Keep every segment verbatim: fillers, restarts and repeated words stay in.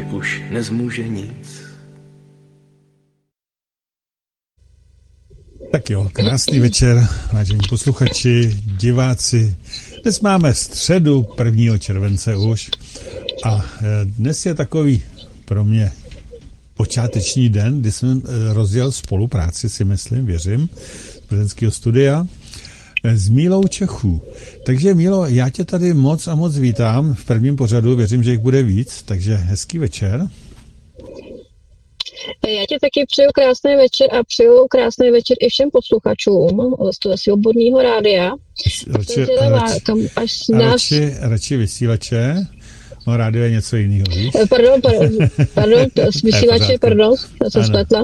už nezmůže nic. Tak jo, krásný večer, vážení posluchači, diváci. Dnes máme středu prvního července už a dnes je takový pro mě počáteční den, kdy jsem rozjel spolupráci, si myslím, věřím, z Plzeňského studia s Mílou Čechů. Takže Mílo, já tě tady moc a moc vítám v prvním pořadu, věřím, že jich bude víc, takže hezký večer. Já ti taky přeju krásný večer a přeju krásný večer i všem posluchačům z toho svobodného rádia. Radši, radši, radši, radši vysílače. No, rádio je něco jiného, víš? Pardon, pardon, pardon vysílače, pardon, to jsem spletla.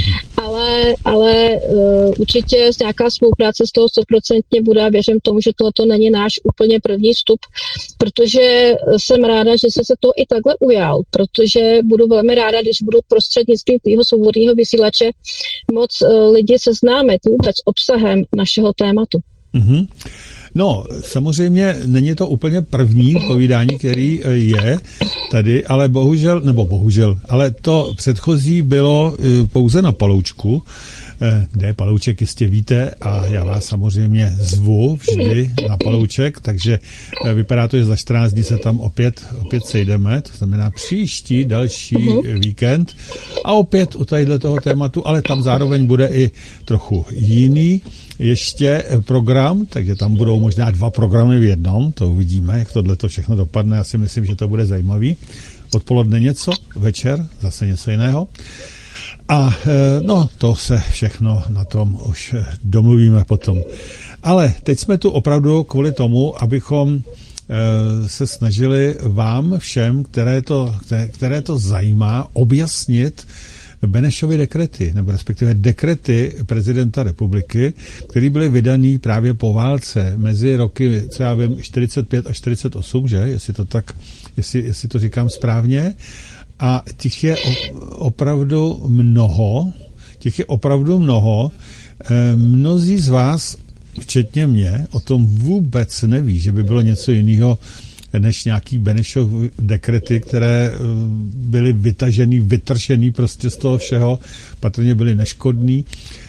Ale, ale uh, určitě nějaká spolupráce z toho stoprocentně bude a věřím tomu, že tohoto není náš úplně první vstup, protože jsem ráda, že jsi se to i takhle ujal, protože budu velmi ráda, když budu prostřednictvím tvýho svobodného vysílače moc uh, lidi seznámit vůbec obsahem našeho tématu. Mm-hmm. No, samozřejmě není to úplně první povídání, který je tady, ale bohužel, nebo bohužel, ale to předchozí bylo pouze na Paloučku, kde je Palouček, jistě víte, a já vás samozřejmě zvu vždy na Palouček, takže vypadá to, že za čtrnáct dní se tam opět, opět sejdeme, to znamená příští další uh-huh. víkend a opět u tadyhle toho tématu, ale tam zároveň bude i trochu jiný ještě program, takže tam budou možná dva programy v jednom, to uvidíme, jak tohleto všechno dopadne, já si myslím, že to bude zajímavý. Odpoledne něco, večer zase něco jiného. A no, to se všechno na tom už domluvíme potom. Ale teď jsme tu opravdu kvůli tomu, abychom se snažili vám všem, které to, které to zajímá, objasnit Benešovy dekrety, nebo respektive dekrety prezidenta republiky, které byly vydaný právě po válce mezi roky, co já vím, čtyřicet pět a čtyřicet osm, že? Jestli to tak, jestli, jestli to říkám správně. A těch je opravdu mnoho, těch je opravdu mnoho. Mnozí z vás, včetně mě, o tom vůbec neví, že by bylo něco jiného než nějaký Benešov dekrety, které byly vytažený, vytršený prostě z toho všeho, patrně byly neškodný,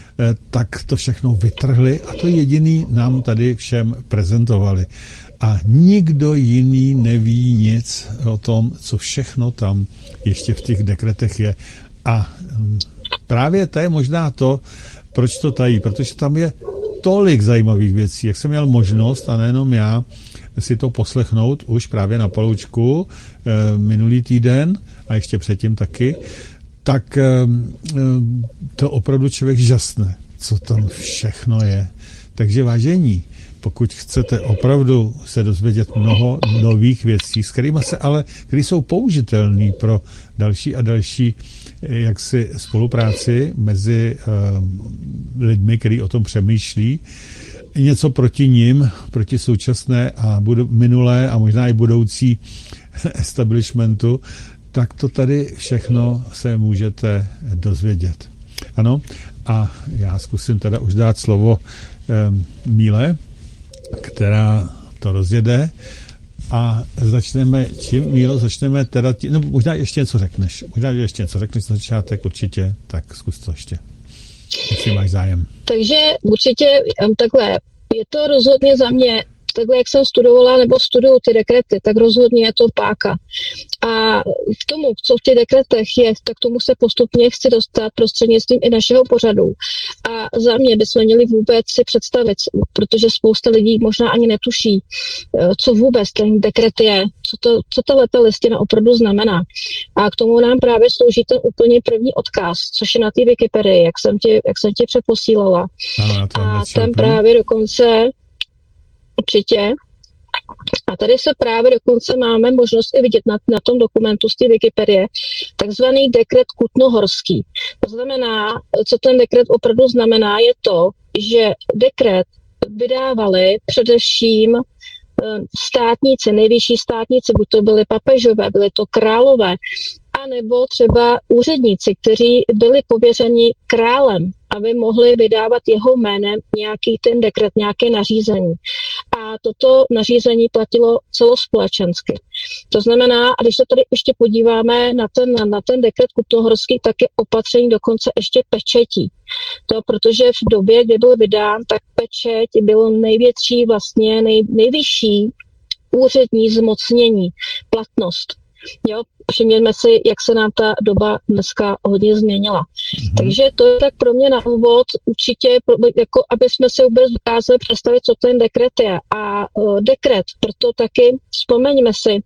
tak to všechno vytrhli a to jediný nám tady všem prezentovali. A nikdo jiný neví nic o tom, co všechno tam ještě v těch dekretech je. A právě to je možná to, proč to tají, protože tam je tolik zajímavých věcí, jak jsem měl možnost, a nejenom já, si to poslechnout už právě na Paloučku e, minulý týden a ještě předtím taky, tak e, to opravdu člověk žasne, co tam všechno je. Takže vážení, pokud chcete opravdu se dozvědět mnoho nových věcí, s kterými se ale, které jsou použitelné pro další a další jaksi spolupráci mezi uh, lidmi, kteří o tom přemýšlí, něco proti nim, proti současné a budu, minulé a možná i budoucí establishmentu, tak to tady všechno se můžete dozvědět. Ano, a já zkusím teda už dát slovo um, Míle, která to rozjede a začneme, čím, Mílo, začneme teda, tí, no možná ještě něco řekneš, možná ještě něco řekneš na začátek určitě, tak zkus to ještě, jestli máš zájem. Takže určitě takhle, je to rozhodně za mě, takhle jak jsem studovala nebo studuju ty dekrety, tak rozhodně je to páka. A k tomu, co v těch dekretech je, tak tomu se postupně chci dostat prostřednictvím i našeho pořadu. A za mě bychom měli vůbec si představit, protože spousta lidí možná ani netuší, co vůbec ten dekret je, co, to, co tato listina opravdu znamená. A k tomu nám právě slouží ten úplně první odkaz, což je na té Wikipedii, jak jsem ti, jak jsem ti přeposílala. Ano, a ten právě dokonce určitě. A tady se právě dokonce máme možnost i vidět na, na tom dokumentu z té Wikipedie takzvaný dekret Kutnohorský. To znamená, co ten dekret opravdu znamená, je to, že dekret vydávali především státníci, nejvyšší státníci, buď to byli papežové, byli to králové, anebo třeba úředníci, kteří byli pověřeni králem, aby mohli vydávat jeho jménem nějaký ten dekret, nějaké nařízení. a toto nařízení platilo celospolečensky. To znamená, a když se tady ještě podíváme na ten, na ten dekret Kutnohorský, tak je opatření dokonce ještě pečetí. To, protože v době, kdy byl vydán, tak pečeť bylo největší, vlastně nej, nejvyšší úřední zmocnění, platnost. Jo, všimněme si, jak se nám ta doba dneska hodně změnila. Mm-hmm. Takže to je tak pro mě na úvod určitě, jako aby jsme si vůbec dokázali představit, co ten dekret je. A uh, dekret, proto taky vzpomeňme si,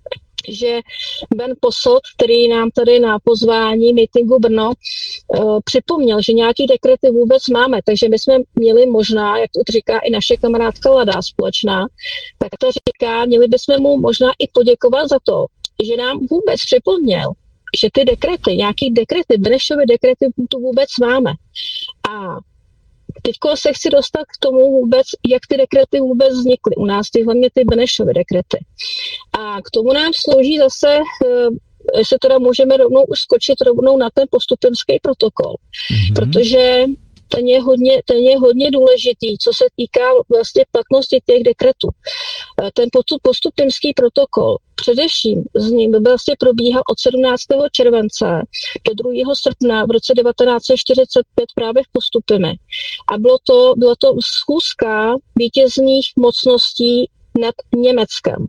že Ben Posselt, který nám tady na pozvání meetingu Brno uh, připomněl, že nějaký dekrety vůbec máme, takže my jsme měli možná, jak to říká i naše kamarádka Lada společná, tak to říká, měli bychom mu možná i poděkovat za to, že nám vůbec připomněl, že ty dekrety, nějaký dekrety, Benešovy dekrety tu vůbec máme. A teďko se chci dostat k tomu vůbec, jak ty dekrety vůbec vznikly. U nás ty hlavně ty Benešovy dekrety. A k tomu nám slouží zase, jestli teda můžeme rovnou už skočit rovnou na ten postupimský protokol. Mm-hmm. Protože ten je, hodně, ten je hodně důležitý, co se týká vlastně platnosti těch dekretů. Ten postupimský protokol především z ním vlastně probíhal od sedmnáctého července do druhého srpna v roce devatenáct set čtyřicet pět právě v Postupimi. A bylo to, bylo to schůzka vítězných mocností nad Německem.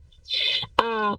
A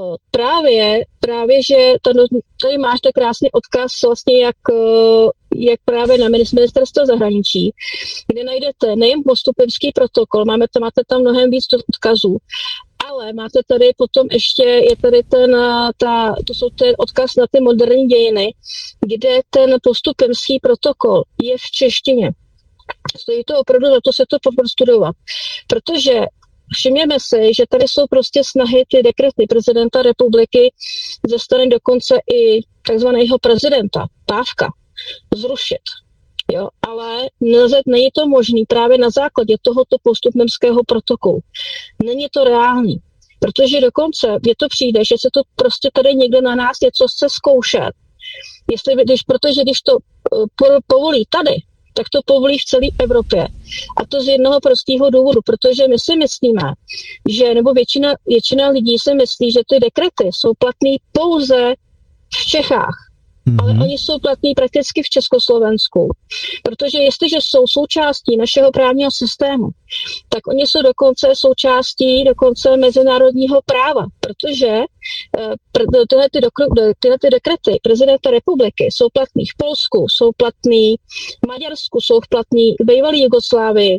Právě, právě, že tady, tady máš tak krásný odkaz vlastně jak, jak právě na ministerstvo zahraničí, kde najdete nejen postupimský protokol, máme tam, máte tam mnohem víc odkazů, ale máte tady potom ještě, je tady ten, ta, to jsou ten odkaz na ty moderní dějiny, kde ten postupimský protokol je v češtině. Stojí to opravdu za to se to prostudovat, protože všimněme si, že tady jsou prostě snahy ty dekrety prezidenta republiky ze strany dokonce i takzvaného prezidenta, Pávka, zrušit. Jo, ale nelze, není to možný právě na základě tohoto postupimského protokolu. Není to reálný, protože dokonce je to přijde, že se to prostě tady někdo na nás něco chce zkoušet. Jestli, když, protože když to uh, povolí tady, tak to povolí v celé Evropě. A to z jednoho prostého důvodu, protože my si myslíme, že, nebo většina, většina lidí si myslí, že ty dekrety jsou platné pouze v Čechách, mm-hmm. ale oni jsou platní prakticky v Československu. Protože jestliže jsou součástí našeho právního systému, tak oni jsou dokonce součástí dokonce mezinárodního práva, protože tyhle ty, dokru, tyhle ty dekrety prezidenta republiky jsou platný v Polsku, jsou platný v Maďarsku, jsou platný v bývalé Jugoslávii,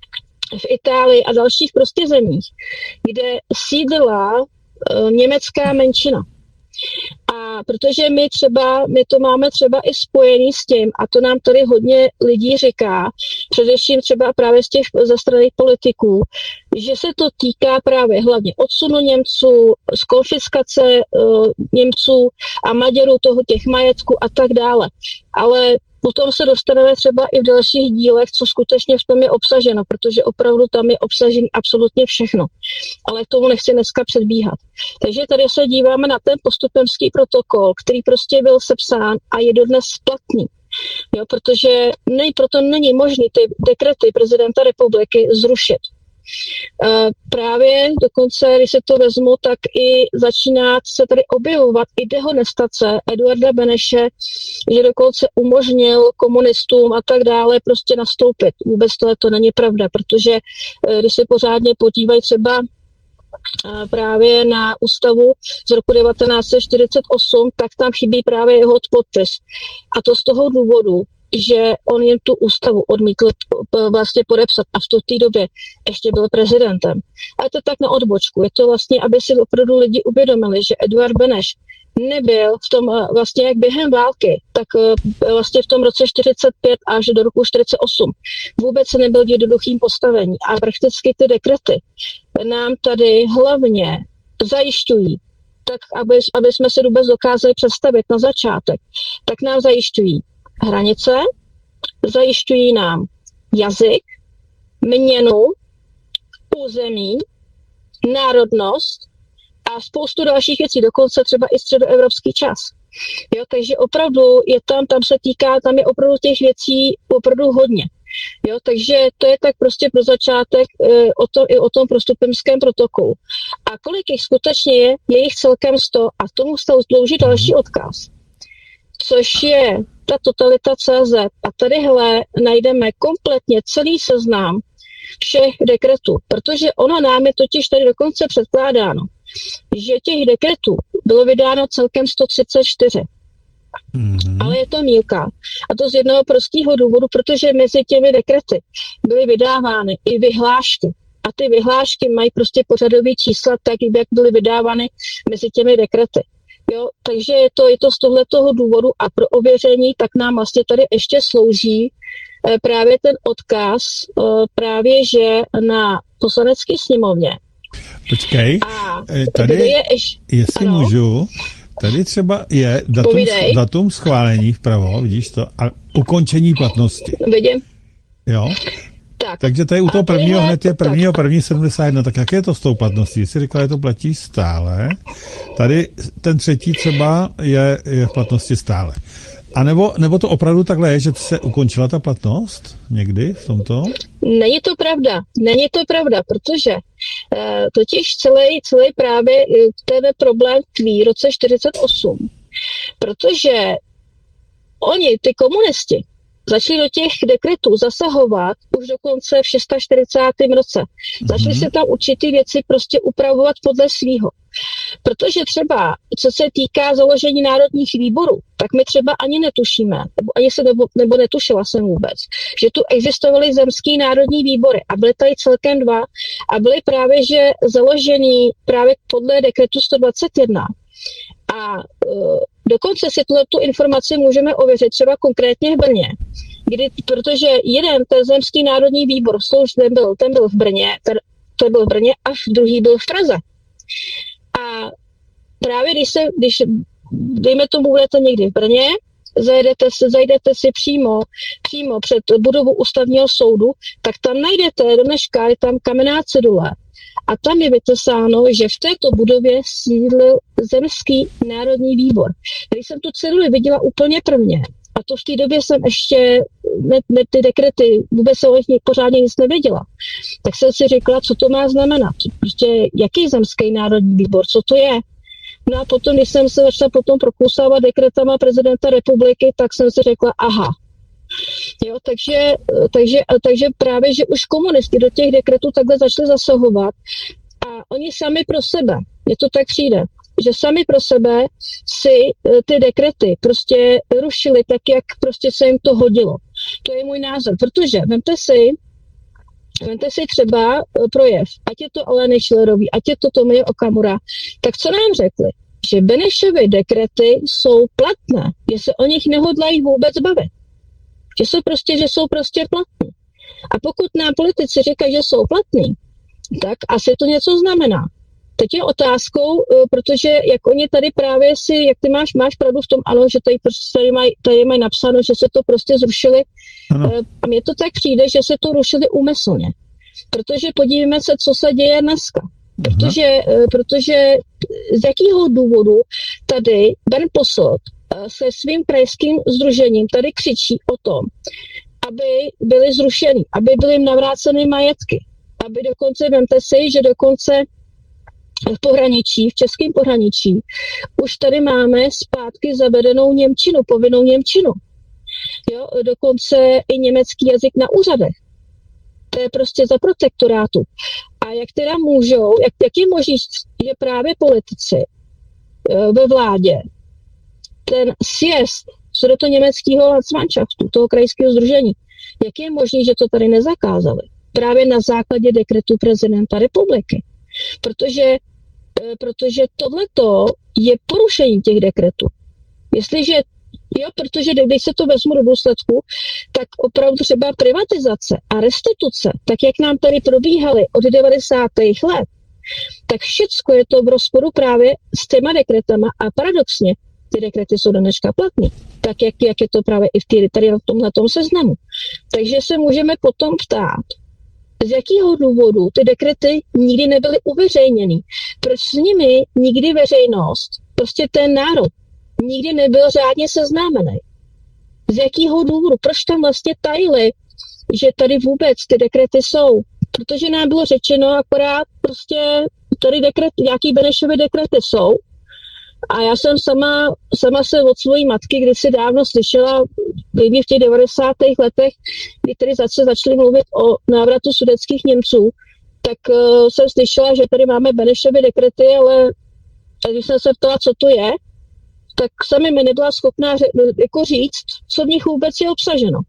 v Itálii a dalších prostě zemích, kde sídlila uh, německá menšina. A protože my třeba, my to máme třeba i spojený s tím, a to nám tady hodně lidí říká, především třeba právě z těch ze strany politiků, že se to týká právě hlavně odsunu Němců, z konfiskace uh, Němců a Maďarů toho těch majetků a tak dále. Ale potom se dostaneme třeba i v dalších dílech, co skutečně v tom je obsaženo, protože opravdu tam je obsažen absolutně všechno. Ale k tomu nechci dneska předbíhat. Takže tady se díváme na ten postupimský protokol, který prostě byl sepsán a je dodnes platný. Jo, protože nej, proto není možné ty dekrety prezidenta republiky zrušit. Uh, právě dokonce, když se to vezmu, tak i začíná se tady objevovat i dehonestace Eduarda Beneše, že dokonce umožnil komunistům a tak dále prostě nastoupit. Vůbec tohle to není pravda, protože uh, když se pořádně podívají třeba uh, právě na ústavu z roku devatenáct set čtyřicet osm, tak tam chybí právě jeho podpis. A to z toho důvodu, že on jen tu ústavu odmítl vlastně podepsat a v té době ještě byl prezidentem. A je to tak na odbočku. Je to vlastně, aby si opravdu lidi uvědomili, že Eduard Beneš nebyl v tom vlastně jak během války, tak vlastně v tom roce čtyřicet pět až do roku čtyřicet osm vůbec nebyl v jednoduchým postavení. A prakticky ty dekrety nám tady hlavně zajišťují, tak aby, aby jsme si vůbec dokázali představit na začátek, tak nám zajišťují hranice, zajišťují nám jazyk, měnu, území, národnost a spoustu dalších věcí, dokonce třeba i středoevropský čas. Jo, takže opravdu je tam, tam se týká, tam je opravdu těch věcí opravdu hodně. Jo, takže to je tak prostě pro začátek e, o to, i o tom prostupimském protokolu. A kolik jich skutečně je, je jich celkem sto a tomu slouží další odkaz, což je ta totalita tečka cé zet. A tadyhle najdeme kompletně celý seznam všech dekretů, protože ono nám je totiž tady dokonce předkládáno, že těch dekretů bylo vydáno celkem sto třicet čtyři. Mm-hmm. Ale je to mýlka. A to z jednoho prostého důvodu, protože mezi těmi dekrety byly vydávány i vyhlášky. A ty vyhlášky mají prostě pořadové čísla tak, jak byly vydávány mezi těmi dekrety. Jo, takže je to, je to z tohletoho důvodu a pro ověření tak nám vlastně tady ještě slouží eh, právě ten odkaz eh, právě, že na poslanecké sněmovně. Počkej, a tady, je ješ... jestli ano? můžu, tady třeba je datum, datum schválení vpravo, vidíš to, a ukončení platnosti. Vidím. Jo? Tak. Takže tady u toho prvního hned je prvního první sedmdesát jedna, tak jak je to s tou platností? Jsi říkala, že to platí stále. Tady ten třetí třeba je, je v platnosti stále. A nebo, nebo to opravdu takhle je, že se ukončila ta platnost někdy v tomto? Není to pravda, není to pravda, protože e, totiž celý, celý právě ten problém tví v roce čtyřicet osm, protože oni, ty komunisti, začali do těch dekretů zasahovat už dokonce v čtyřicátém šestém roce. Začali mm-hmm. se tam určitý věci prostě upravovat podle svýho. Protože třeba, co se týká založení národních výborů, tak my třeba ani netušíme, nebo ani se nebo, nebo netušila jsem vůbec, že tu existovaly zemský národní výbory a byly tady celkem dva a byly právě, že založený právě podle dekretu sto dvacet jedna. A uh, dokonce si tu informaci můžeme ověřit třeba konkrétně v Brně, kdy, protože jeden ten zemský národní výbor ten byl, ten byl v Brně, ten, ten byl v Brně a druhý byl v Praze. A právě když se, když dejme tomu, budete někdy v Brně, zajdete, zajdete si přímo, přímo před budovu ústavního soudu, tak tam najdete, do dneška je tam kamenná cedule. A tam je vytesáno, že v této budově sídlil Zemský národní výbor. Když jsem tu ceduli viděla úplně prvně, a to v té době jsem ještě ne, ne, ty dekrety, vůbec se o nich pořádně nic nevěděla, tak jsem si řekla, co to má znamenat. Prostě jaký Zemský národní výbor, co to je? No a potom, když jsem se začala potom prokousávat dekretama prezidenta republiky, tak jsem si řekla, aha. Jo, takže, takže, takže právě, že už komunisti do těch dekretů takhle začali zasahovat a oni sami pro sebe, mně to tak přijde, že sami pro sebe si ty dekrety prostě rušili tak, jak prostě se jim to hodilo. To je můj názor, protože vemte si, vemte si třeba projev, ať je to Aleny Schillerový, ať je to Tomio Okamura, tak co nám řekli? Že Benešovy dekrety jsou platné, že se o nich nehodlají vůbec bavit. Že jsou prostě, že jsou prostě platní. A pokud nám politici říkají, že jsou platní, tak asi to něco znamená. Teď je otázkou, protože jak oni tady právě si, jak ty máš, máš pravdu v tom, ano, že tady, tady, mají, tady mají napsáno, že se to prostě zrušili. Ano. A mně to tak přijde, že se to rušili úmyslně. Protože podívejme se, co se děje dneska. Protože, protože z jakého důvodu tady Bernd Posselt se svým krajským sdružením tady křičí o tom, aby byly zrušeny, aby byly navráceny majetky, aby dokonce, vemte si, že dokonce v pohraničí, v českém pohraničí, už tady máme zpátky zavedenou němčinu, povinnou němčinu. Jo, dokonce i německý jazyk na úřadech. To je prostě za protektorátu. A jak teda můžou, jak, jak je možné, že právě politici ve vládě ten sjezd sudetoněmeckého Landsmannschaftu, toho krajského sdružení, jak je možné, že to tady nezakázali? Právě na základě dekretu prezidenta republiky. Protože, protože tohleto je porušení těch dekretů. Jestliže, jo, protože když se to vezmu do důsledku, tak opravdu třeba privatizace a restituce, tak jak nám tady probíhaly od devadesátých let, tak všecko je to v rozporu právě s těma dekretama a paradoxně ty dekrety jsou do dneška platný, tak jak, jak je to právě i v tý, tady na tomhletom seznamu. Takže se můžeme potom ptát, z jakého důvodu ty dekrety nikdy nebyly uveřejněny. Proč s nimi nikdy veřejnost, prostě ten národ, nikdy nebyl řádně seznámený. Z jakého důvodu, proč tam vlastně tajili že tady vůbec ty dekrety jsou. Protože nám bylo řečeno akorát prostě tady dekret, nějaký Benešovy dekrety jsou. A já jsem sama, sama se od svojí matky kdysi dávno slyšela, někdy v těch devadesátých letech, kdy tady zase začali mluvit o návratu sudetských Němců, tak uh, jsem slyšela, že tady máme Benešovy dekrety, ale když jsem se ptala, co to je, tak sami mi nebyla schopná ře- jako říct, co v nich vůbec je obsaženo.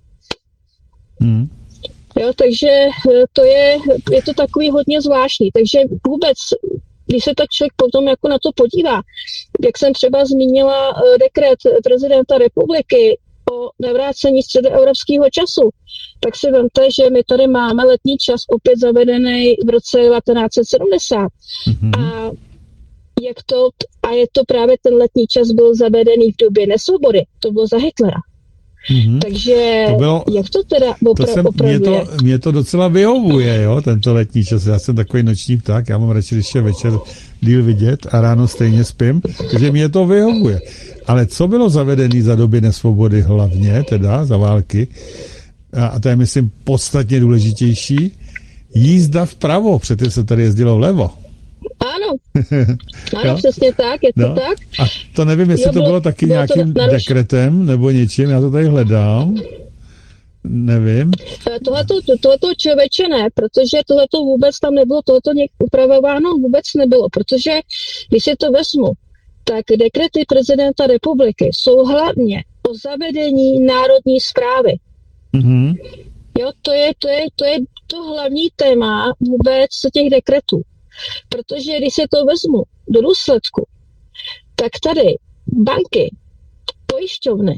Hmm. Jo, takže to je, je to takový hodně zvláštní. Takže vůbec, když se tak člověk potom jako na to podívá, jak jsem třeba zmínila dekret prezidenta republiky o navrácení středoevropského času, tak si vemte, že my tady máme letní čas opět zavedený v roce devatenáct set sedmdesát. Mm-hmm. A jak to, a je to právě ten letní čas byl zavedený v době nesvobody, to bylo za Hitlera. Mm-hmm. Takže to bylo, jak to teda opra- to jsem, mě, to, mě to docela vyhovuje, jo, tento letní čas. Já jsem takový noční pták, já mám radši, když je večer díl vidět a ráno stejně spím, takže mě to vyhovuje. Ale co bylo zavedené za doby nesvobody hlavně, teda za války, a, a to je, myslím, podstatně důležitější, jízda vpravo, protože se tady jezdilo vlevo. Ano, ano, přesně tak, je to no. tak. A to nevím, jestli jo, bylo, to bylo taky bylo nějakým naruš... dekretem nebo něčím, já to tady hledám. Nevím. Tohleto, tohleto člověče ne, protože tohleto vůbec tam nebylo, tohleto upravováno vůbec nebylo, protože když si to vezmu, tak dekrety prezidenta republiky jsou hlavně o zavedení národní správy. Mm-hmm. Jo, to je, to je, to je to hlavní téma vůbec těch dekretů. Protože když se to vezmu do důsledku, tak tady banky, pojišťovny,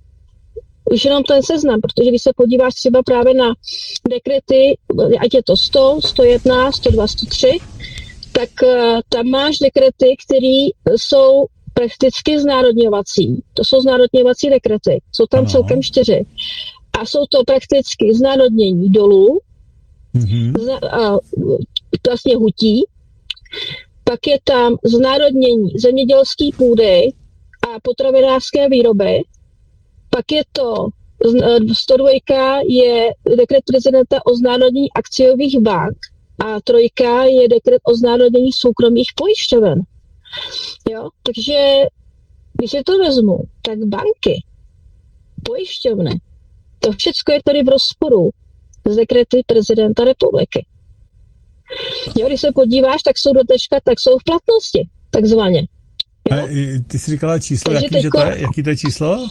už jenom ten seznam, protože když se podíváš třeba právě na dekrety, ať je to sto, sto jedna, sto dva, sto tři, tak uh, tam máš dekrety, které jsou prakticky znárodňovací. To jsou znárodňovací dekrety, jsou tam ano. celkem čtyři. A jsou to prakticky znárodnění dolů, mm-hmm. zna, uh, vlastně hutí, pak je tam znárodnění zemědělské půdy a potravinářské výroby, pak je to sto dva je dekret prezidenta o znárodnění akciových bank a trojka je dekret o znárodnění soukromých pojišťoven. Jo? Takže když si to vezmu, tak banky, pojišťovny, to všechno je tady v rozporu s dekrety prezidenta republiky. Jo, když se podíváš, tak jsou dotečka, tak jsou v platnosti, takzvaně. Jo? A ty jsi říkala číslo, jaký, teďko, že to je, jaký to je číslo?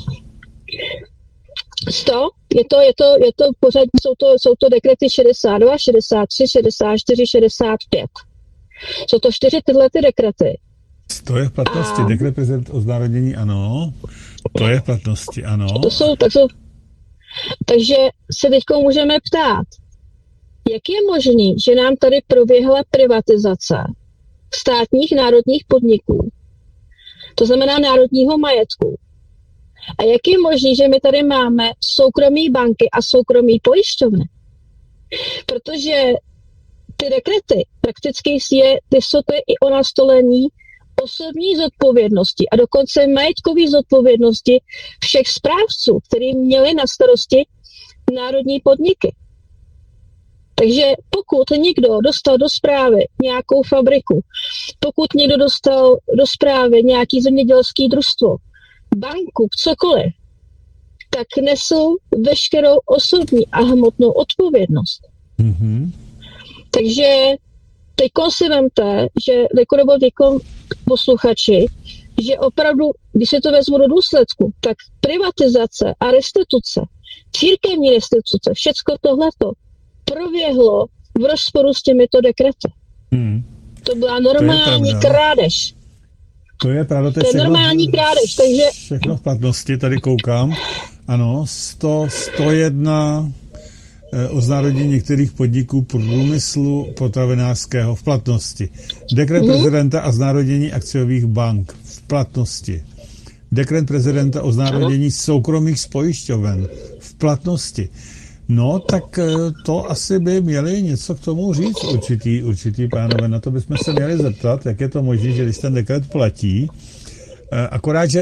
sto, je to, je to, je to pořadí, jsou to, jsou to dekrety šedesát dva, šedesát tři, šedesát čtyři, šedesát pět. Jsou to čtyři tyhle ty dekrety. To je v platnosti, a... dekret prezident o znárodnění, ano. To je v platnosti, ano. To jsou, tak jsou, takže se teďko můžeme ptát, jak je možný, že nám tady proběhla privatizace státních národních podniků, to znamená národního majetku. A jak je možný, že my tady máme soukromí banky a soukromí pojišťovny? Protože ty dekrety prakticky je, ty jsou to i o nastolení osobní zodpovědnosti a dokonce majetkové zodpovědnosti všech správců, kteří měli na starosti národní podniky. Takže pokud někdo dostal do správy nějakou fabriku, pokud někdo dostal do správy nějaký zemědělský družstvo, banku, cokoliv, tak nesou veškerou osobní a hmotnou odpovědnost. Mm-hmm. Takže teďko si vemte, že nebo teďko posluchači, že opravdu, když se to vezmu do důsledku, tak privatizace a restituce, církevní restituce, všecko tohleto proběhlo v rozporu s těmito dekrety. Hmm. To byla normální to krádež. To je pravda, to je, to je všechno, normální krádež, takže... Všechno v platnosti, tady koukám. Ano, sto, sto jedna eh, o znárodnění některých podniků průmyslu potravinářského v platnosti. Dekret hmm. prezidenta o znárodnění akciových bank v platnosti. Dekret prezidenta o znárodnění soukromých spojišťoven v platnosti. No, tak to asi by měli něco k tomu říct určitý, určitý pánové. Na to bychom se měli zeptat, jak je to možné, že když ten dekret platí, akorát, že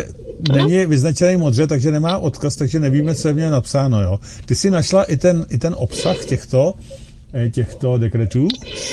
není vyznačený modře, takže nemá odkaz, takže nevíme, co je v něm napsáno, jo. Ty jsi našla i ten, i ten obsah těchto, těchto dekretů?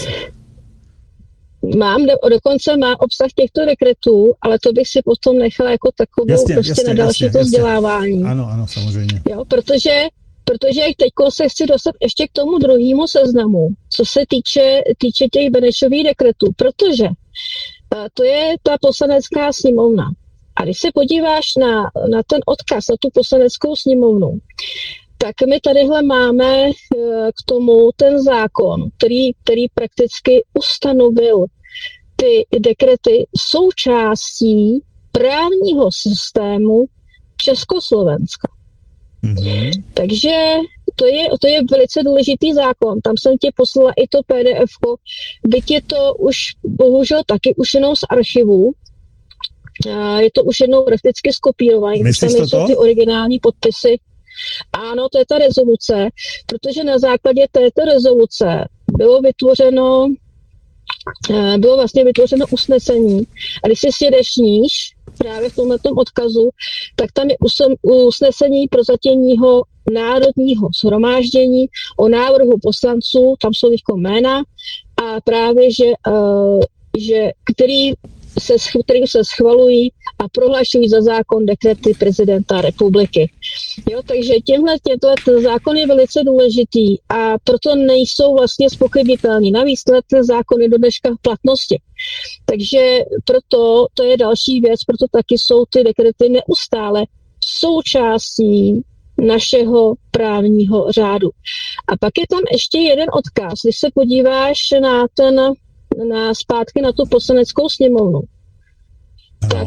Mám, do, dokonce má obsah těchto dekretů, ale to bych si potom nechala jako takovou jasně, prostě jasně, na další jasně, to vzdělávání. Jasně. Ano, ano, samozřejmě. Jo, protože, protože teď se chci dostat ještě k tomu druhému seznamu, co se týče, týče těch Benešových dekretů, protože uh, to je ta poslanecká sněmovna. A když se podíváš na, na ten odkaz, na tu poslaneckou sněmovnu, tak my tadyhle máme k tomu ten zákon, který, který prakticky ustanovil ty dekrety součástí právního systému Československa. Mm-hmm. Takže to je, to je velice důležitý zákon. Tam jsem ti poslala i to P D F-ko, byť je to už bohužel taky už jenom z archivu. Je to už jednou prakticky skopírované, když tam jsou ty originální podpisy. Ano, to je ta rezoluce, protože na základě této rezoluce bylo vytvořeno, bylo vlastně vytvořeno usnesení. A když si sjedeš níž, právě v tomhletom odkazu, tak tam je usnesení prozatímního národního shromáždění o návrhu poslanců, tam jsou jako jména, a právě, že, že který se, který se schvalují a prohlašují za zákon dekrety prezidenta republiky. Jo, takže těmhle, těmhle zákon je velice důležitý a proto nejsou vlastně zpochybnitelní. Navíc ten zákon je do dneška v platnosti. Takže proto to je další věc, proto taky jsou ty dekrety neustále součástí našeho právního řádu. A pak je tam ještě jeden odkaz, když se podíváš na ten na zpátky na tu poslaneckou sněmovnu. No. Tak,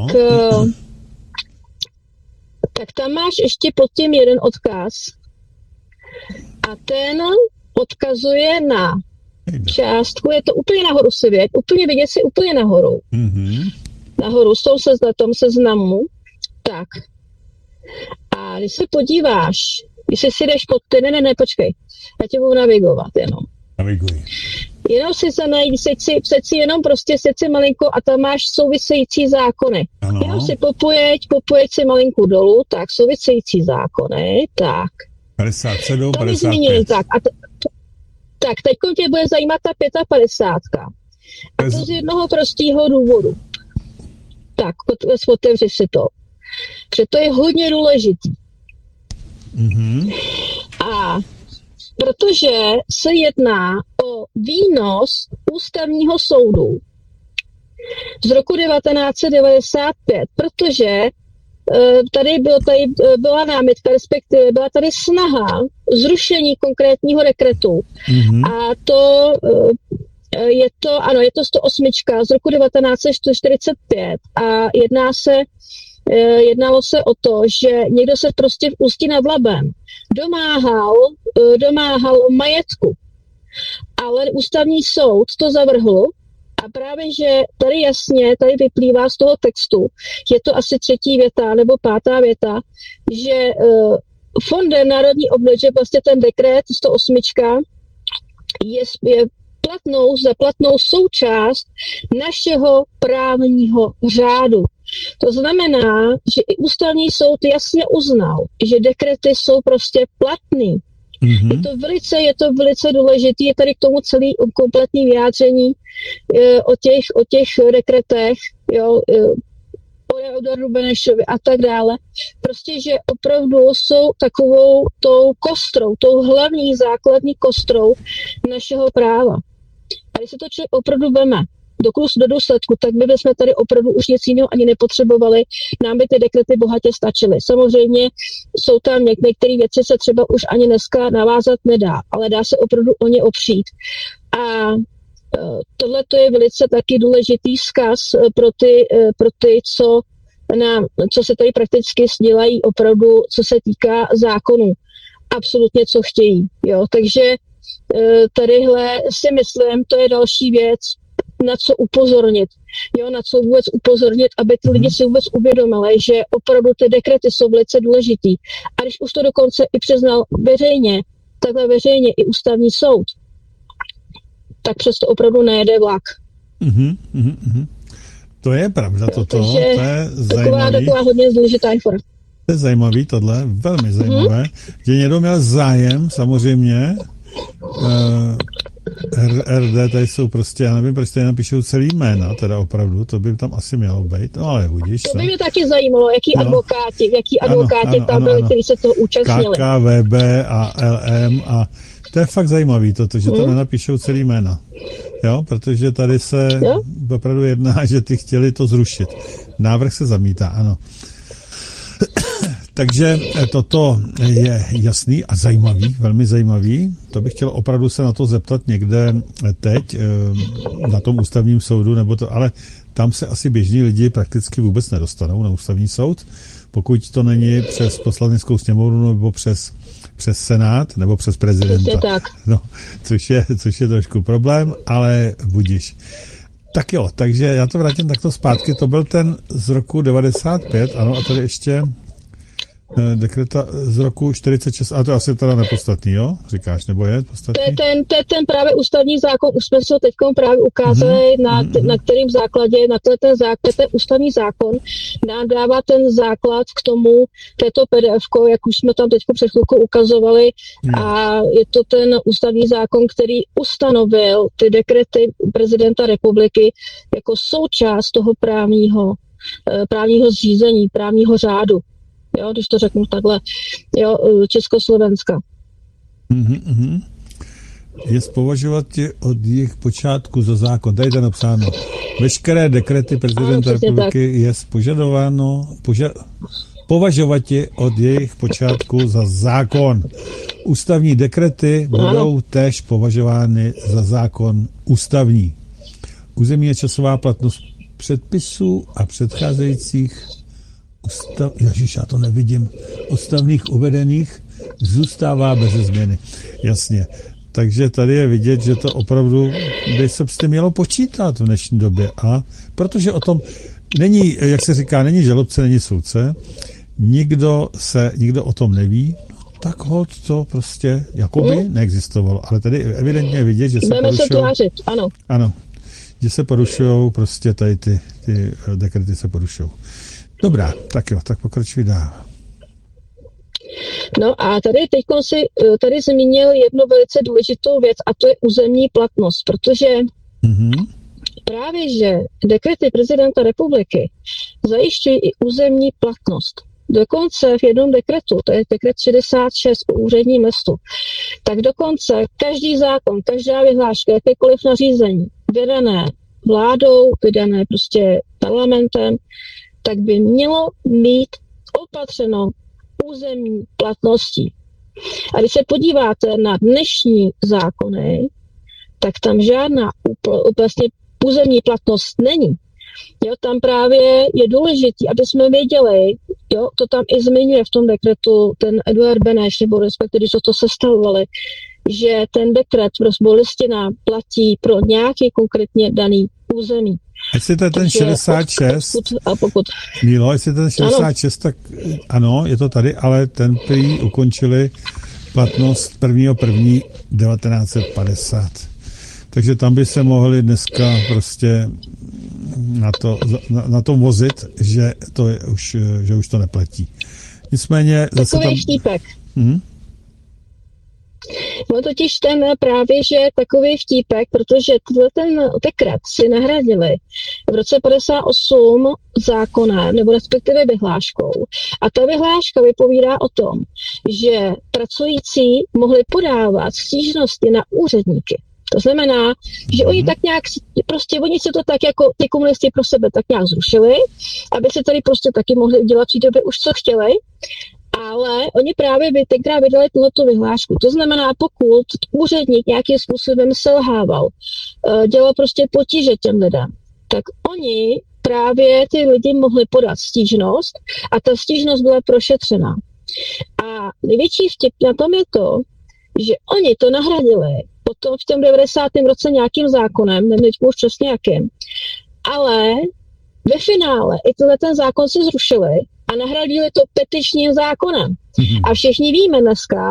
tak tam máš ještě pod tím jeden odkaz a ten odkazuje na částku, je to úplně nahoru si věď, úplně vidět si úplně nahoru. Mm-hmm. Nahoru s tou tom seznamu. Tak. A když se podíváš, když si jdeš pod ty, ne, ne, ne, počkej, já tě budu navigovat jenom. Naviguji. Jenom si se najít, seď si, seď si jenom prostě, seď si malinko a tam máš související zákony. Ano. Jenom si popojeď, popojeď si malinko dolů, tak související zákony, tak. padesát sedm, to padesát pět. Zmíněný, tak, a t- t- tak, teď tě bude zajímat ta padesát pět. A to z jednoho prostého důvodu. Tak, otevři si to. Protože to je hodně důležitý. Mm-hmm. A protože se jedná o výnos ústavního soudu z roku devatenáct set devadesát pět, protože tady, byl, tady byla námitka, respektive byla tady snaha zrušení konkrétního dekretu. Mm-hmm. A to je to, ano, je to sto osm z roku devatenáct set čtyřicet pět a jedná se jednalo se o to, že někdo se prostě v Ústí nad Labem domáhal, domáhal majetku, ale ústavní soud to zavrhl a právě, že tady jasně, tady vyplývá z toho textu, je to asi třetí věta nebo pátá věta, že uh, Fondem národní obnovy, že vlastně ten dekret sto osm je, je platnou, za platnou součást našeho právního řádu. To znamená, že i ústavní soud jasně uznal, že dekrety jsou prostě platný. Mm-hmm. Je to velice, je to velice důležité, je tady k tomu celý kompletní vyjádření e, o, těch, o těch dekretech, jo, e, o Eduardu Benešovi a tak dále. Prostě, že opravdu jsou takovou tou kostrou, tou hlavní základní kostrou našeho práva. A když se to člověk opravdu veme do, do důsledku, tak my bychom tady opravdu už nic jiného ani nepotřebovali, nám by ty dekrety bohatě stačily. Samozřejmě jsou tam některé věci, se třeba už ani dneska navázat nedá, ale dá se opravdu o ně opřít. A tohle to je velice taky důležitý vzkaz pro ty, pro ty co, na, co se tady prakticky dělají opravdu, co se týká zákonů. Absolutně, co chtějí. Jo? Takže tadyhle si myslím, to je další věc, na co upozornit. Jo, na co vůbec upozornit, aby ty lidi si vůbec uvědomili, že opravdu ty dekrety jsou velice důležitý. A když už to dokonce i přiznal veřejně, takhle veřejně i ústavní soud, tak přesto opravdu nejede vlak. Mm-hmm, mm-hmm. To je pravda, toto, Takže to je taková, zajímavý. taková hodně důležitá informace. To je zajímavý tohle, velmi zajímavé, mm-hmm. že někdo měl zájem, samozřejmě, uh, R D, tady jsou prostě, já nevím, proč tady napíšou celý jména, teda opravdu, to by tam asi mělo být, no ale budíš. To by mě taky zajímalo, jaký no. advokáti, jaký advokáti ano, ano, tam ano, byli, ano. kteří se toho účastnili. K K V B a L M a to je fakt zajímavý toto, že tam hmm. nenapíšou celý jména, jo, protože tady se jo? opravdu jedná, že ty chtěli to zrušit. Návrh se zamítá, ano. Takže toto je jasný a zajímavý, velmi zajímavý. To bych chtěl opravdu se na to zeptat někde teď na tom ústavním soudu, nebo to, ale tam se asi běžní lidi prakticky vůbec nedostanou na ústavní soud, pokud to není přes poslaneckou sněmovnu nebo přes, přes senát nebo přes prezidenta. Tak. No, což je, což je trošku problém, ale budiš. Tak jo, takže já to vrátím takto zpátky. To byl ten z roku devadesát pět, ano, a tady ještě dekreta z roku čtyřicet šest, ale to je asi teda nepodstatný, jo? Říkáš, nebo je podstatný? To je ten, to je ten právě ústavní zákon, už jsme se ho teď právě ukázali, mm-hmm. na, t- na kterým základě, na to ten základ, ten ústavní zákon nám dává ten základ k tomu, této P D F, jak už jsme tam teď před chvilkou ukazovali, mm. a je to ten ústavní zákon, který ustanovil ty dekrety prezidenta republiky jako součást toho právního, právního zřízení, právního řádu. Jo, když to řeknu takhle, jo, Československa. Mm-hmm. Je považovat tě od jejich počátku za zákon. Tady je napsáno. Veškeré dekrety prezidenta ano, republiky je požadováno, poža- považovat tě od jejich počátku za zákon. Ústavní dekrety budou ano. též považovány za zákon ústavní. Územní a časová platnost předpisů a předcházejících Ustav, ježiš, já to nevidím, odstavných uvedených zůstává bez změny. Jasně. Takže tady je vidět, že to opravdu by se s tím mělo počítat v dnešní době. A protože o tom není, jak se říká, není žalobce, není soudce, nikdo se, nikdo o tom neví, tak holt to prostě jakoby hmm. neexistovalo. Ale tady evidentně je vidět, že se porušují. Ano. Ano. Že se porušují prostě tady ty, ty dekrety se porušují. Dobrá, tak jo, tak pokračuj dál. No a tady teď si tady zmínil jednu velice důležitou věc a to je územní platnost, protože mm-hmm. právě, že dekrety prezidenta republiky zajišťují i územní platnost. Dokonce v jednom dekretu, to je dekret šedesát šest o úředním listu, tak dokonce každý zákon, každá vyhláška, jakékoliv nařízení, vydané vládou, vydané prostě parlamentem, tak by mělo mít opatřeno územní platností. A když se podíváte na dnešní zákony, tak tam žádná vlastně územní platnost není. Jo, tam právě je důležitý, aby jsme věděli, jo, to tam i zmiňuje v tom dekretu ten Eduard Beneš, nebo respektive, když to sestavovali, že ten dekret nebo listina platí pro nějaký konkrétně daný území. Jestli to je ten šedesát šest, a pokud... Mílo, jestli ten šedesát šest, ano. Tak ano, je to tady, ale ten prý ukončili platnost prvního prvního devatenáct set padesát. Takže tam by se mohli dneska prostě na to, na, na to vozit, že to je už, že už to neplatí. Nicméně zase takový tam... štípek. Hmm? No totiž ten právě, že takový vtípek, protože ten dekret si nahradili v roce padesát osm zákonem, nebo respektive vyhláškou. A ta vyhláška vypovídá o tom, že pracující mohli podávat stížnosti na úředníky. To znamená, že oni tak nějak, prostě oni si to tak jako ty komunisti pro sebe tak nějak zrušili, aby se tady prostě taky mohli udělat v té době už co chtěli, ale oni právě by tenkrát vydali tuhletu vyhlášku. To znamená, pokud úředník nějakým způsobem selhával, dělal prostě potíže těm lidem, tak oni právě ty lidi mohli podat stížnost a ta stížnost byla prošetřena. A největší vtip na tom je to, že oni to nahradili potom v tom devadesátém roce nějakým zákonem, nevím už přesně jakým, ale ve finále i tenhle ten zákon si zrušili a nahradili to petičním zákonem. Mm-hmm. A všichni víme dneska,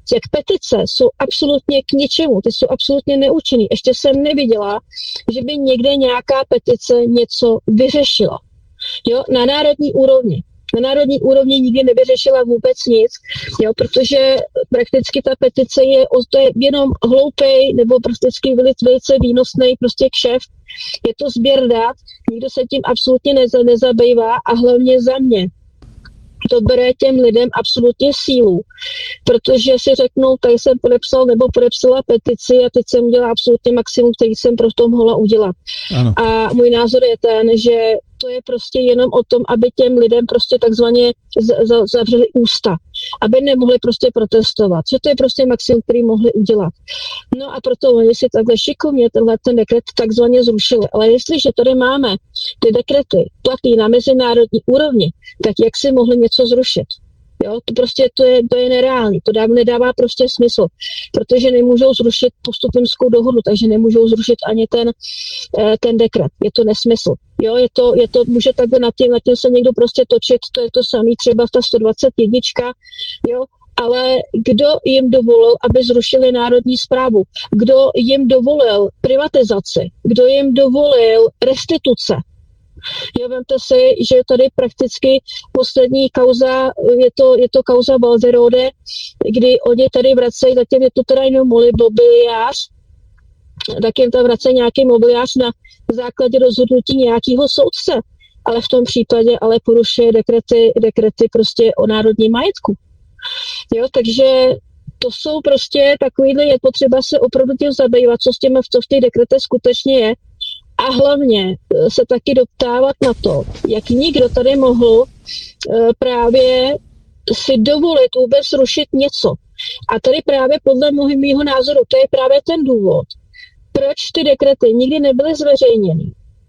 jak petice jsou absolutně k ničemu, ty jsou absolutně neúčinný. Ještě jsem neviděla, že by někde nějaká petice něco vyřešila. Jo, na národní úrovni. Na národní úrovni nikdy nevyřešila vůbec nic, jo, protože prakticky ta petice je, to je jenom hloupej nebo prakticky velice, velice výnosný prostě kšeft. Je to sběr dat, nikdo se tím absolutně neza, nezabývá a hlavně za mě. To bere těm lidem absolutně sílu, protože si řeknou, tady jsem podepsal nebo podepsala petici a teď jsem udělala absolutně maximum, který jsem pro to mohla udělat. Ano. A můj názor je ten, že to je prostě jenom o tom, aby těm lidem prostě takzvaně zavřeli ústa, aby nemohli prostě protestovat. Že to je prostě maximum, který mohli udělat. No a proto oni si takhle šikovně tenhle ten dekret takzvaně zrušili. Ale jestliže tady máme ty dekrety platný na mezinárodní úrovni, tak jak si mohli něco zrušit? Jo, to prostě to je, to je nereálný, to dá, nedává prostě smysl, protože nemůžou zrušit postupenskou dohodu, takže nemůžou zrušit ani ten, ten dekret, je to nesmysl. Jo, je to, je to, může takhle nad tím, nad tím se někdo prostě točit, to je to samý třeba v ta sto dvacet jedna, jo, ale kdo jim dovolil, aby zrušili národní správu? Kdo jim dovolil privatizaci? Kdo jim dovolil restituce? Jo, vemte si, že tady prakticky poslední kauza, je to, je to kauza Balderode, kdy oni tady vracejí, zatím je to teda jenom mobiliář, tak jim tam vracejí nějaký mobiliář na základě rozhodnutí nějakého soudce, ale v tom případě ale porušuje dekrety, dekrety prostě o národním majetku. Jo, takže to jsou prostě takovýhle, je potřeba se opravdu tím zabývat, co s těmi, co v těch dekretech skutečně je. A hlavně se taky doptávat na to, jak nikdo tady mohl právě si dovolit vůbec rušit něco. A tady právě podle mého názoru, to je právě ten důvod, proč ty dekrety nikdy nebyly zveřejněny.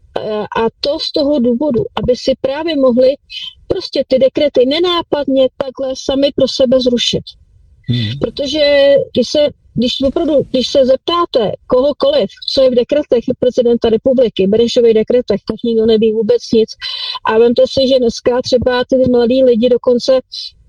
A to z toho důvodu, aby si právě mohli prostě ty dekrety nenápadně takhle sami pro sebe zrušit. Hmm. Protože když se Když, opravdu, když se zeptáte kohokoliv, co je v dekretech prezidenta republiky, Benešových dekretech, tak nikdo neví vůbec nic. A vemte si, že dneska třeba ty mladí lidi dokonce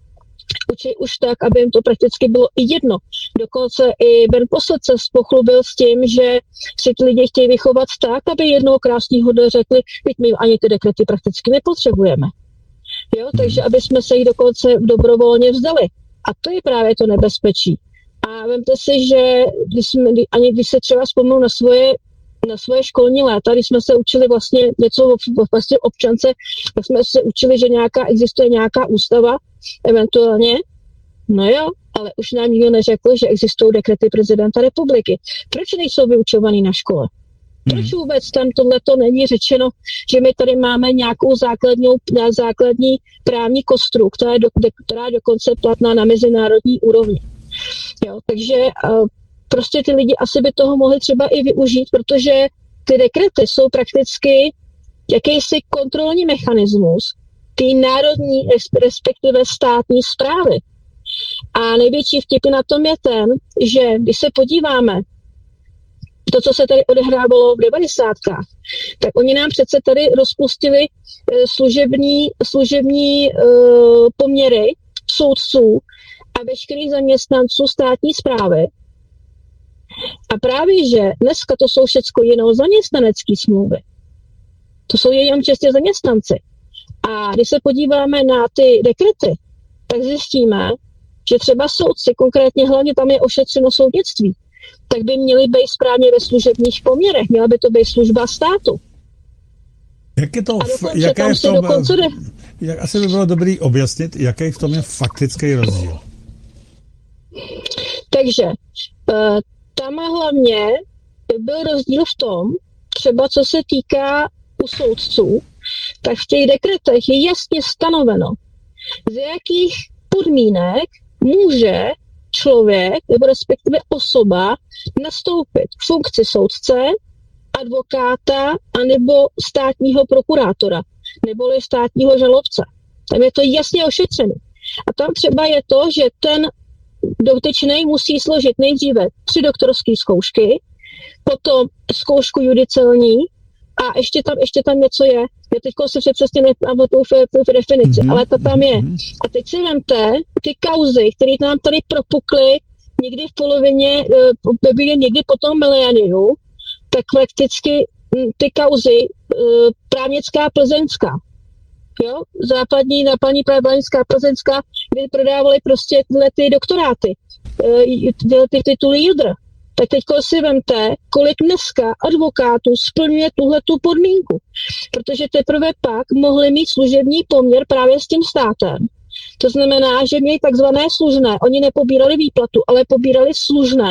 učí už tak, aby jim to prakticky bylo i jedno. Dokonce i Ben Posselt se pochlubil s tím, že si ty lidi chtějí vychovat tak, aby jednoho krásného dne řekli, teď my ani ty dekrety prakticky nepotřebujeme. Jo? Takže aby jsme se jich dokonce dobrovolně vzdali. A to je právě to nebezpečí. A vemte si, že když jsme, ani když se třeba vzpomnou na svoje, na svoje školní léta, když jsme se učili vlastně něco o vlastně občance, tak jsme se učili, že nějaká, existuje nějaká ústava, eventuálně, no jo, ale už nám nikdo neřekl, že existují dekrety prezidenta republiky. Proč nejsou vyučovaný na škole? Proč vůbec tam tohleto není řečeno, že my tady máme nějakou základní, základní právní kostru, která je, do, která je dokonce platná na mezinárodní úrovni. Jo, takže uh, prostě ty lidi asi by toho mohli třeba i využít, protože ty dekrety jsou prakticky jakýsi kontrolní mechanismus té národní, respektive státní správy. A největší vtip na tom je ten, že když se podíváme, to, co se tady odehrávalo v devadesátkách, tak oni nám přece tady rozpustili uh, služební, služební uh, poměry soudců a veškerých zaměstnanců státní správy. A právě, že dneska to jsou všechno jenom zaměstnanecké smlouvy. To jsou jenom čistě zaměstnanci. A když se podíváme na ty dekrety, tak zjistíme, že třeba soudci, konkrétně hlavně tam je ošetřeno soudnictví, tak by měli být správně ve služebních poměrech. Měla by to být služba státu. Jak je to, jaké je v tom, de... jak asi by bylo dobrý objasnit, jaký v tom je faktický rozdíl? Takže uh, tam hlavně byl rozdíl v tom, třeba co se týká u soudců, tak v těch dekretech je jasně stanoveno, z jakých podmínek může člověk, nebo respektive osoba, nastoupit k funkci soudce, advokáta, anebo státního prokurátora, neboli státního žalobce. Tam je to jasně ošetřené. A tam třeba je to, že ten dotyčný musí složit nejdříve tři doktorské zkoušky, potom zkoušku judiciální a ještě tam, ještě tam něco je. Já teď si přesně nepamatuju v definici, mm-hmm. ale to tam je. A teď si vemte ty kauzy, které nám tady propukly někdy v polovině, uh, někdy po tom miléniu, tak prakticky ty kauzy uh, právnická plzeňská, jo, západní, nápadní právnická plzeňská, kdy prodávali prostě tyhle ty doktoráty, uh, tyhle ty tituly Judr. Tak teď si vemte, kolik dneska advokátů splňuje tuhletu podmínku. Protože teprve pak mohli mít služební poměr právě s tím státem. To znamená, že měli takzvané služné. Oni nepobírali výplatu, ale pobírali služné.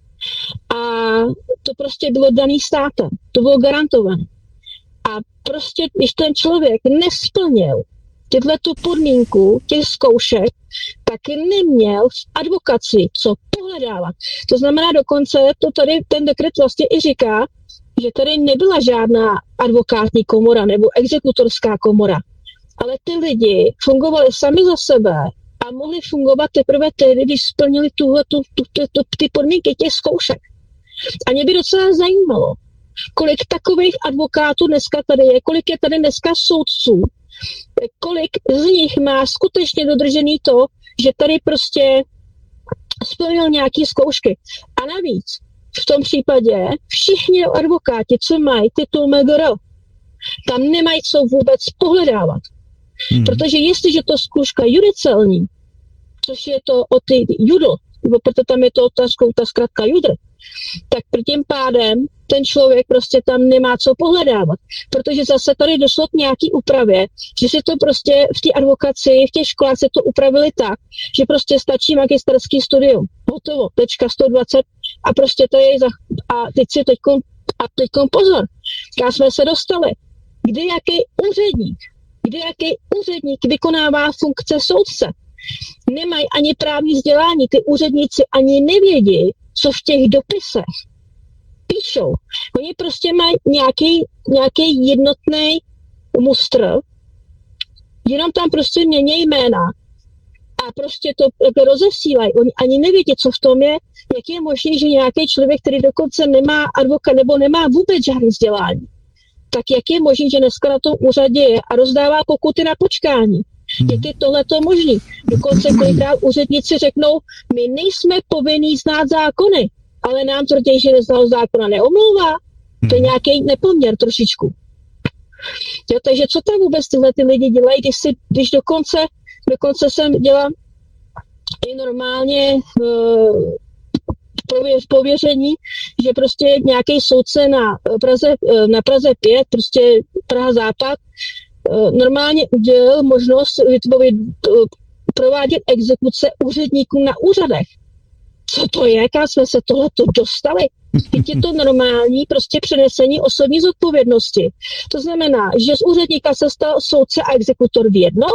A to prostě bylo daný státem. To bylo garantované. A prostě, když ten člověk nesplnil tyhletu podmínku těch zkoušek, tak neměl v advokaci co pohledávat. To znamená dokonce, to tady ten dekret vlastně i říká, že tady nebyla žádná advokátní komora nebo exekutorská komora, ale ty lidi fungovali sami za sebe a mohli fungovat teprve tehdy, když splnili tuhle, tu, tu, tu, tu, ty podmínky těch zkoušek. A mě by docela zajímalo, kolik takových advokátů dneska tady je, kolik je tady dneska soudců, kolik z nich má skutečně dodržený to, že tady prostě splnil nějaké zkoušky. A navíc v tom případě všichni advokáti, co mají titul M G R, tam nemají co vůbec pohledávat. Hmm. Protože jestliže to zkouška judicelní, což je to o ty judl, nebo proto tam je to ta, ta zkratka judr, tak tím pádem ten člověk prostě tam nemá co pohledávat. Protože zase tady došlo k nějaký úpravě, že se to prostě v té advokaci, v těch školách se to upravili tak, že prostě stačí magisterský studium. Hotovo, tečka sto dvacet a prostě to je za... A teď si teďkom, a teďkom pozor, kam jsme se dostali. Kdy jaký úředník, kdy jaký úředník vykonává funkce soudce. Nemají ani právní vzdělání, ty úředníci ani nevědí, co v těch dopisech píšou. Oni prostě mají nějaký, nějaký jednotný mustr, jenom tam prostě mění jména a prostě to rozesílají. Oni ani nevědí, co v tom je, jak je možné, že nějaký člověk, který dokonce nemá advokat nebo nemá vůbec žádné vzdělání, tak jak je možné, že dneska na tom úřadě je a rozdává pokuty na počkání. Jak je tohleto možný? Dokonce kolikrát úředníci řeknou, my nejsme povinní znát zákony, ale nám tvrdí, že neznal zákona neomlouvá. To je nějaký nepoměr trošičku. Jo, takže co tam vůbec tyhle ty lidi dělají, když, si, když dokonce, dokonce jsem dělala i normálně uh, pověření, že prostě nějaký soudce na Praze, na Praze pět, prostě Praha Západ, normálně udělal možnost vytvořit, provádět exekuce úředníkům na úřadech. Co to je? Kam jsme se tohleto dostali? Teď je to normální prostě přenesení osobní zodpovědnosti. To znamená, že z úředníka se stal soudce a exekutor v jednom,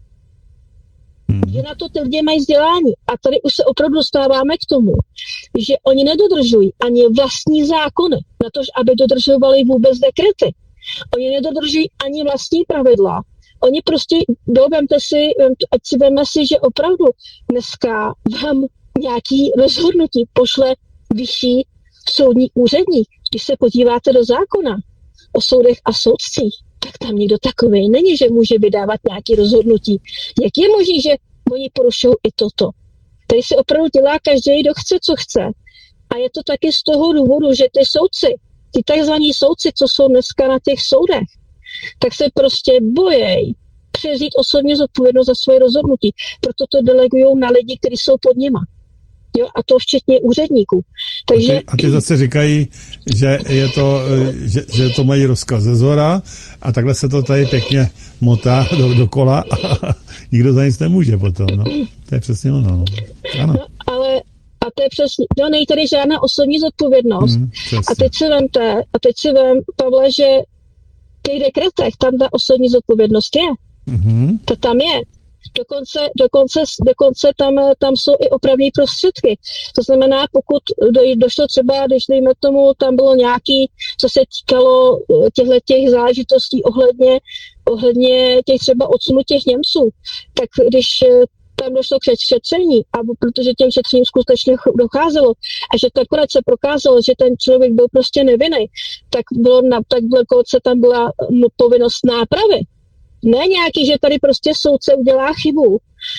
že na to ty lidi mají vzdělání. A tady už se opravdu dostáváme k tomu, že oni nedodržují ani vlastní zákony, na to, aby dodržovali vůbec dekrety. Oni nedodržují ani vlastní pravidla. Oni prostě, vemte si, ať si veme si, že opravdu dneska vám nějaký rozhodnutí pošle vyšší soudní úředník. Když se podíváte do zákona o soudech a soudcích, tak tam nikdo takovej není, že může vydávat nějaké rozhodnutí. Jak je možné, že oni porušují i toto? Tady se opravdu dělá každý, kdo chce, co chce. A je to taky z toho důvodu, že ty soudci, ty takzvaní soudci, co jsou dneska na těch soudech, tak se prostě bojejí převzít osobní zodpovědnost za svoje rozhodnutí. Proto to delegují na lidi, kteří jsou pod nima. Jo, a to včetně úředníků. Takže... A, ty, a ty zase říkají, že, je to, že, že to mají rozkaz ze zhora a takhle se to tady pěkně motá do, dokola a nikdo za nic nemůže potom. No. To je přesně ono. No. Ano. No, ale a to je přesně, no není tady žádná osobní zodpovědnost. Mm, a teď si vemte, a teď si vem, Pavle, že v těch dekretech tam ta osobní zodpovědnost je. Mm-hmm. To tam je. Dokonce, dokonce, dokonce tam, tam jsou i opravní prostředky. To znamená, pokud do, došlo třeba, když dejme tomu, tam bylo nějaký, co se týkalo těchto těch záležitostí ohledně, ohledně těch třeba odsunu těch Němců, tak když tam došlo k šetření, a protože těm šetřením skutečně docházelo a že nakonec se prokázalo, že ten člověk byl prostě nevinný, tak bylo, tak dokonce tam byla povinnost nápravy. Ne nějaký, že tady prostě soudce udělá chybu,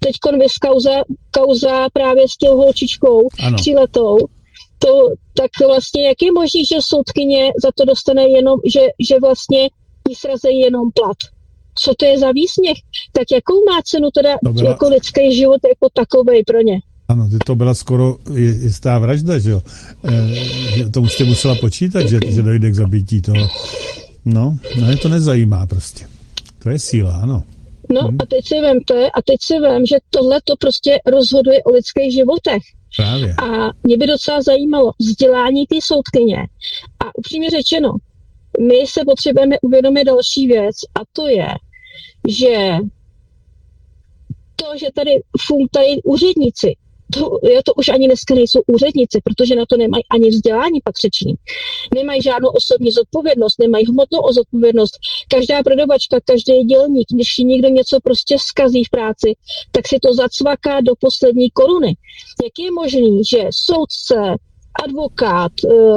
teďkon vys kauza, kauza právě s tou holčičkou tříletou, to, tak vlastně jak je možný, že soudkyně za to dostane jenom, že, že vlastně jí srazejí jenom plat. Co to je za výsměch? Tak jakou má cenu teda byla... jako lidský život jako takovej pro ně? Ano, to byla skoro jistá vražda, že jo? E, to už jste musela počítat, že, že dojde k zabití toho. No, no je to nezajímá prostě. To je síla, ano. No hmm. a teď si vemte, a teď si vem, že tohle to prostě rozhoduje o lidských životech. Právě. A mě by docela zajímalo vzdělání té soudkyně. A upřímně řečeno, my se potřebujeme uvědomit další věc, a to je, že to, že tady fungují úředníci, to, to už ani dneska nejsou úředníci, protože na to nemají ani vzdělání patřičný. Nemají žádnou osobní zodpovědnost, nemají hmotnou zodpovědnost. Každá prodavačka, každý dělník, když někdo něco prostě zkazí v práci, tak si to zacvaká do poslední koruny. Jak je možný, že soudce, advokát,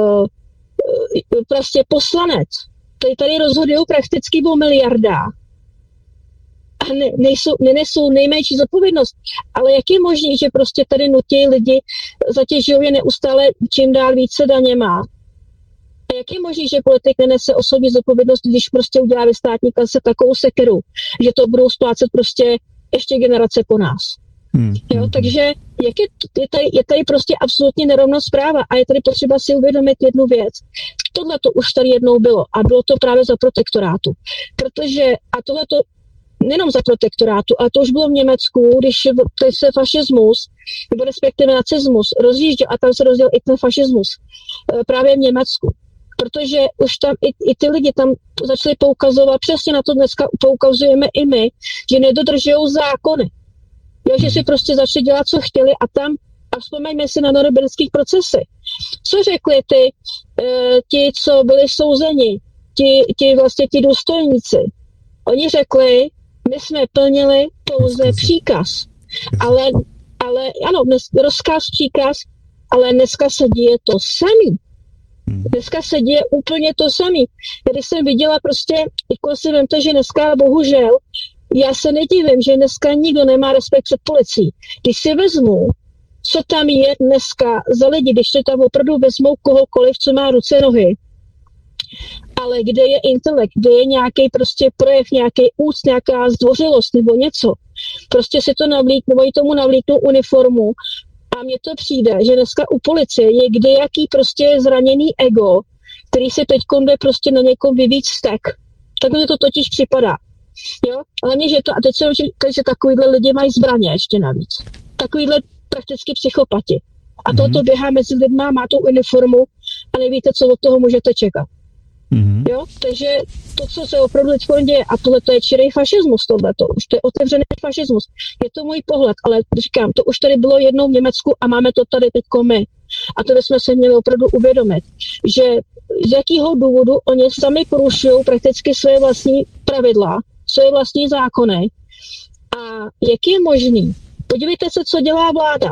prostě poslanec, tady, tady rozhodují prakticky o miliardách a ne, nejsou, nenesou nejmenší zodpovědnost. Ale jak je možné, že prostě tady nutí lidi, zatěžují je neustále čím dál více daněma? A jak je možné, že politik nenese osobní zodpovědnost, když prostě udělá ve státní kase takovou sekeru, že to budou splácet prostě ještě generace po nás? Hmm. Jo, takže jak je, je, tady, je tady prostě absolutně nerovnost práva a je tady potřeba si uvědomit jednu věc. Tohle to už tady jednou bylo a bylo to právě za protektorátu. Protože, a tohle to nejenom za protektorátu, ale to už bylo v Německu, když se fašismus, nebo respektive nacismus rozjížděl a tam se rozdělil i ten fašismus právě v Německu. Protože už tam i, i ty lidi tam začali poukazovat, přesně na to dneska poukazujeme i my, že nedodržují zákony. Jo, že si prostě začali dělat, co chtěli a tam, a vzpomeňme si na norimberských procesy. Co řekli ty, e, ti, co byli souzeni, ti, ti vlastně ti důstojníci? Oni řekli, my jsme plnili pouze příkaz. Ale, ale ano, dnes, rozkaz, příkaz, ale dneska se děje to samý. Dneska se děje úplně to samý. Když jsem viděla prostě, jako si vemte, že dneska bohužel já se nedivím, že dneska nikdo nemá respekt před policií. Když si vezmu, co tam je dneska za lidi, když se tam opravdu vezmou kohokoliv, co má ruce, nohy, ale kde je intelekt, kde je nějaký prostě projev, nějaký úct, nějaká zdvořilost nebo něco. Prostě si to navlíknou, nebo tomu navlíknou uniformu a mně to přijde, že dneska u policie je kdejaký prostě zraněný ego, který si teď jde prostě na někom vyvíjet vztek. Tak mi to totiž připadá. Jo? Ale mě, že to, a teď se učím, že takovýhle lidi mají zbraně ještě navíc. Takovýhle prakticky psychopati. A mm-hmm. toto běhá mezi lidma, má tu uniformu a nevíte, co od toho můžete čekat. Mm-hmm. Jo? Takže to, co se opravdu teď děje, a tohle to je čirý fašismus, tohleto, už to je otevřený fašismus. Je to můj pohled, ale říkám, to už tady bylo jednou v Německu a máme to tady teďko my. A to bychom se měli opravdu uvědomit, že z jakého důvodu oni sami porušují prakticky své vlastní pravidla, své vlastní zákony. A jak je možný? Podívejte se, co dělá vláda.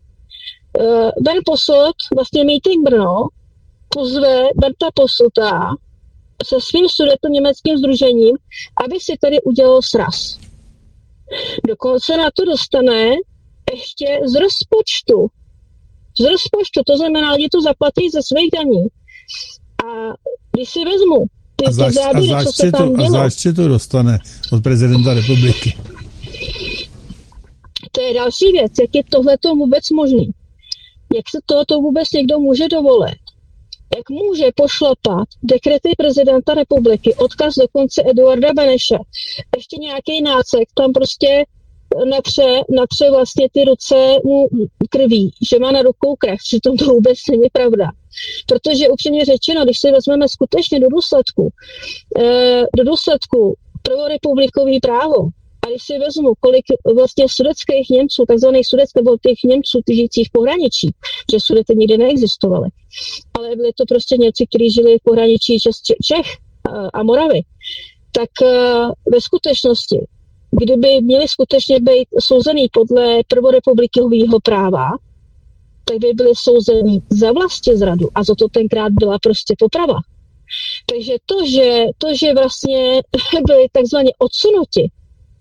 Uh, Ben Posselt, vlastně Meeting Brno, pozve Berta Posselta se svým sudetoněmeckým sdružením, aby si tady udělal sraz. Dokonce na to dostane ještě z rozpočtu. Z rozpočtu, to znamená, lidi to zaplatí ze svých daní. A když si vezmu ty, a záš, ty záběry, a co se tam dělo. A záštětu dostane od prezidenta republiky. To je další věc, jak je tohleto vůbec možný. Jak se tohleto vůbec někdo může dovolit. Jak může pošlapat dekrety prezidenta republiky, odkaz dokonce Eduarda Beneše, ještě nějaký nácek, tam prostě natře, natře vlastně ty ruce mu krví, že má na rukou krev, přitom to vůbec není pravda. Protože upřímně řečeno, když si vezmeme skutečně do důsledku, eh, do důsledku prvorepublikový právo, a když si vezmu, kolik vlastně sudeckých Němců, takzvaných sudec, nebo těch Němců, žijících v pohraničí, že Sudety nikdy neexistovaly, ale byli to prostě Němci, kteří žili v pohraničí Čech a Moravy, tak ve skutečnosti, kdyby měli skutečně být souzený podle prvorepublikového práva, tak by byli souzení za vlastizradu a za to tenkrát byla prostě poprava. Takže to, že, to, že vlastně byli takzvaně odsunuti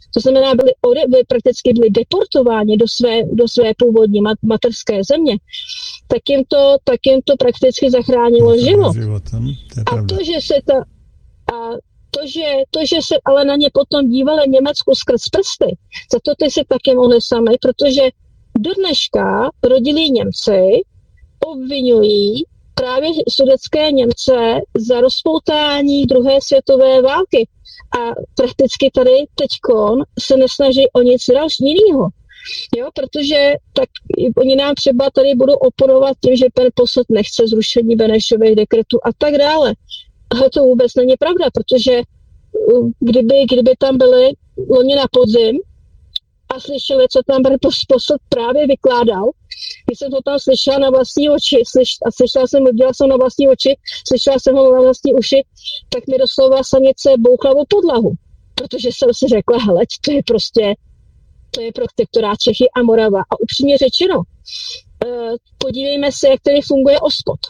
to znamená, byli, byli prakticky byli deportováni do své, do své původní mat, materské země, tak jim to, tak jim to prakticky zachránilo život. Životem, to a to, že se ta, a to, že, to, že se ale na ně potom dívali v Německu skrz prsty, za to ty si taky mohli sami, protože do dneška rodilí Němci obvinují právě sudetské Němce za rozpoutání druhé světové války. A prakticky tady teďkon se nesnaží o nic jiného. Jo, protože tak oni nám třeba tady budou oponovat tím, že pan Posselt nechce zrušení Benešových dekretů a tak dále. Ale to vůbec není pravda, protože kdyby, kdyby tam byli loni na podzim a slyšeli, co tam pan Posselt právě vykládal, když jsem to tam slyšela na vlastní oči, slyš, a slyšela jsem, dělala jsem na vlastní oči, slyšela jsem ho na vlastní uši, tak mi doslova sanice bouchla o podlahu. Protože jsem si řekla, hele, to je prostě, to je protektorát Čechy a Morava. A upřímně řečeno, eh, podívejme se, jak tady funguje OSPOD.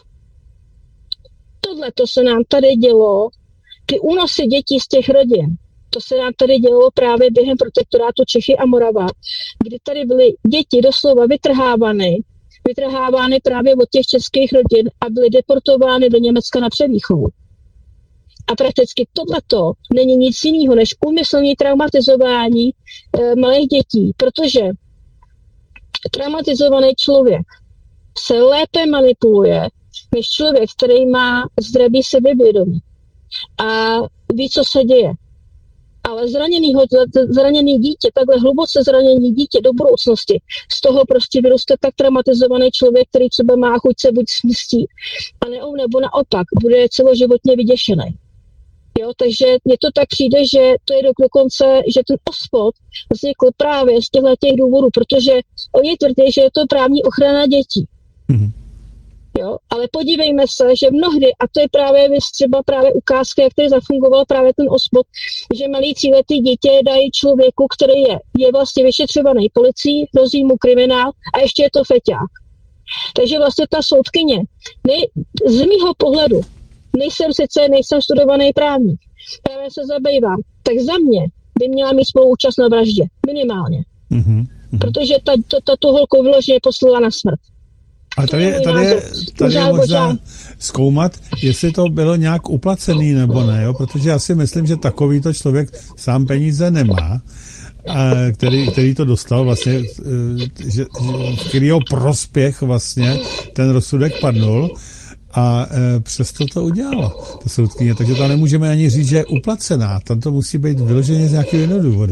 Tohle to se nám tady dělo, ty únosy dětí z těch rodin, to se nám tady dělo právě během protektorátu Čechy a Morava, kdy tady byly děti doslova vytrhávány, vytrhávány právě od těch českých rodin a byly deportovány do Německa na převýchovu. A prakticky tohleto není nic jiného než úmyslné traumatizování e, malých dětí, protože traumatizovaný člověk se lépe manipuluje než člověk, který má zdravý sebevědomí a ví, co se děje. Ale zraněnýho, zraněný dítě, takhle hluboce zraněný dítě do budoucnosti, z toho prostě vyroste tak traumatizovaný člověk, který třeba má chuť se buď smstít, a ne, nebo naopak, bude celoživotně vyděšený. Jo, takže mně to tak přijde, že to je do, dokonce, že ten OSPOD vznikl právě z těchto těch důvodů, protože oni tvrdí, že je to právní ochrana dětí. Mm-hmm. Jo, ale podívejme se, že mnohdy, a to je právě třeba právě ukázka, jak tady zafungoval právě ten OSPOD, že malý tříletý dítě dají člověku, který je, je vlastně vyšetřovaný policií, hrozí mu kriminál a ještě je to feťák. Takže vlastně ta soudkyně, ne, z mýho pohledu, nejsem sice, nejsem studovaný právník, právě se zabývám, tak za mě by měla mít spoluúčast na vraždě, minimálně. Mm-hmm. Protože ta, ta, ta tu holku vyloženě poslala na smrt. A tady, je, tady, je, tady je možná zkoumat, jestli to bylo nějak uplacený nebo ne, jo? Protože já si myslím, že takovýto člověk sám peníze nemá, a který, který to dostal vlastně, že, v kterýho prospěch vlastně ten rozsudek padnul a e, přesto to udělala ta soudkyně, takže to nemůžeme ani říct, že je uplacená, tam to musí být vyloženě z nějakého jiného důvodu.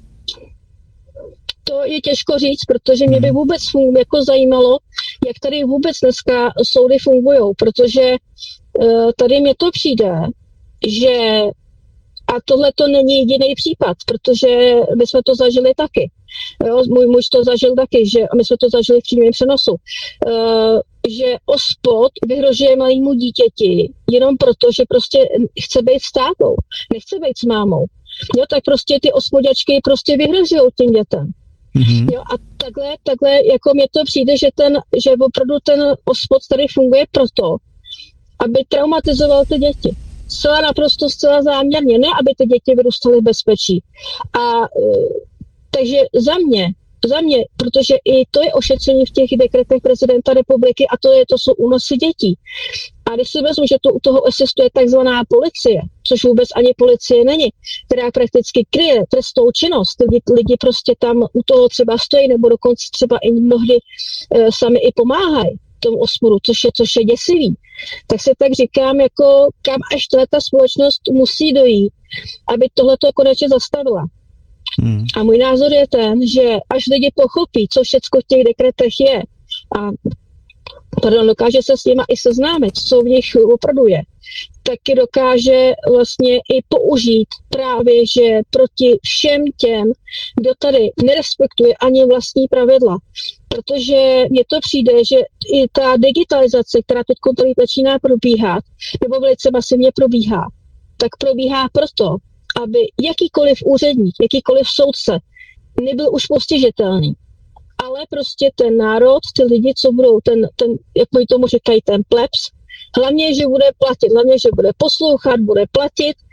To je těžko říct, protože mě by vůbec jako zajímalo, jak tady vůbec dneska soudy fungují, protože uh, tady mně to přijde, že a tohle to není jediný případ, protože my jsme to zažili taky. Jo, můj muž to zažil taky, že my jsme to zažili v přímém přenosu, uh, že OSPOD vyhrožuje malému dítěti jenom proto, že prostě chce být s tátou, nechce být s mámou. Jo, tak prostě ty ospodačky prostě vyhrožují těm dětem. Mm-hmm. Jo, a takhle, takhle, jako mně to přijde, že, ten, že opravdu ten OSPOD tady funguje proto, aby traumatizoval ty děti. Zcela naprosto, zcela záměrně, ne aby ty děti vyrůstaly v bezpečí. A takže za mě, za mě, protože i to je ošetření v těch dekretech prezidenta republiky a to, je, to jsou únosy dětí. A když si vezmu, že to u toho existuje takzvaná policie, což vůbec ani policie není, která prakticky kryje trestnou činnost, lidi, lidi prostě tam u toho třeba stojí, nebo dokonce třeba i mnohdy e, sami i pomáhají tomu OSPODu, což je, což je děsivý. Tak se tak říkám, jako kam až ta společnost musí dojít, aby tohleto konečně zastavila. Hmm. A můj názor je ten, že až lidi pochopí, co všecko v těch dekretech je, a pardon, dokáže se s nima i seznámit, co v nich opravdu je, taky dokáže vlastně i použít právě, že proti všem těm, kdo tady nerespektuje ani vlastní pravidla. Protože mně to přijde, že i ta digitalizace, která teď tady začíná probíhat, nebo velice masivně probíhá, tak probíhá proto, aby jakýkoliv úředník, jakýkoliv soudce nebyl už postižitelný. Ale prostě ten národ, ty lidi, co budou, ten, ten jak my tomu říkají, ten plebs, hlavně, že bude platit, hlavně, že bude poslouchat, bude platit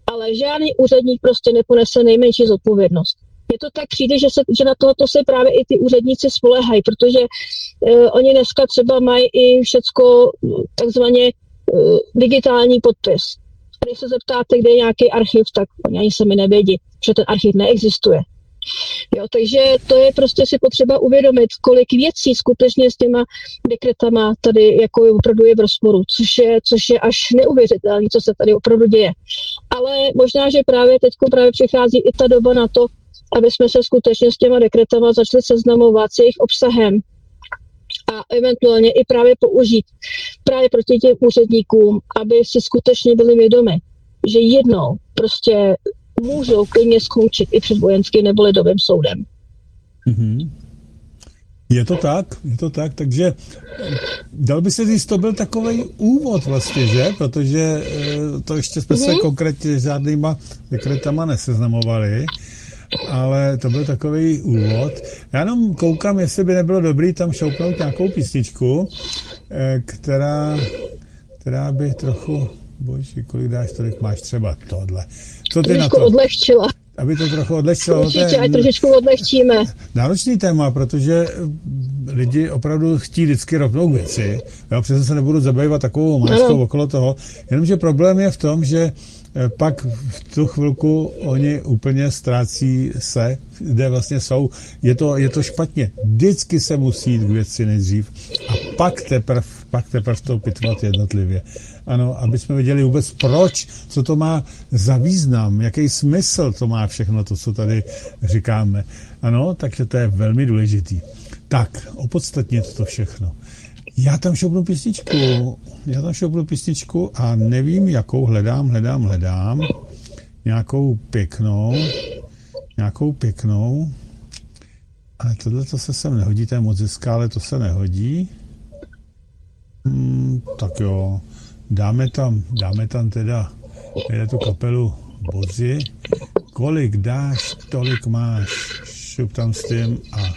ale žádný úředník prostě neponese nejmenší zodpovědnost. Mně to tak přijde, že, se, že na tohoto se právě i ty úředníci spolehají, protože uh, oni dneska třeba mají i všecko takzvaně uh, digitální podpis. Když se zeptáte, kde je nějaký archiv, tak oni ani sami nevědí, že ten archiv neexistuje. Jo, takže to je prostě si potřeba uvědomit, kolik věcí skutečně s těma dekretama tady jako opravdu je v rozporu, což je, což je až neuvěřitelné, co se tady opravdu děje. Ale možná, že právě teď právě přichází i ta doba na to, aby jsme se skutečně s těma dekretama začali seznamovat s jejich obsahem a eventuálně i právě použít právě proti těm úředníkům, aby si skutečně byli vědomi, že jednou prostě můžou klidně skončit i před vojenským nebo lidovým soudem. Mm-hmm. Je to tak, je to tak, takže dal by se říct, to byl takový úvod vlastně, že? Protože to ještě jsme mm-hmm. se konkrétně žádnýma dekretama neseznamovali, ale to byl takový úvod. Já jenom koukám, jestli by nebylo dobrý tam šoupnout nějakou písničku, která, která by trochu, bože, kolik dáš, tolik máš třeba tohle. Co ty na to? Odlehčila. Aby to trochu odlehčilo. Určitě, ať trošičku odlehčíme. Náročný téma, protože lidi opravdu chtějí vždycky rovnou věci. Já přesně se nebudu zabývat takovou máskou okolo toho. Jenomže problém je v tom, že pak v tu chvilku oni úplně ztrácí se, kde vlastně jsou. Je to, je to špatně. Vždycky se musí jít k věci nejdřív a pak teprve pak teprve to pitvat jednotlivě. Ano, aby jsme věděli vůbec proč, co to má za význam, jaký smysl to má všechno to, co tady říkáme. Ano, takže to je velmi důležitý. Tak, opodstatnit to všechno. Já tam šoupnu písničku, já tam šoupnu písničku a nevím, jakou hledám, hledám, hledám. Nějakou pěknou, nějakou pěknou. Ale tohle to se sem nehodí, to je moc hezká, ale to se nehodí. Hmm, tak jo, dáme tam, dáme tam teda, teda tu kapelu Bozi. Kolik dáš, tolik máš. Šup tam s tím a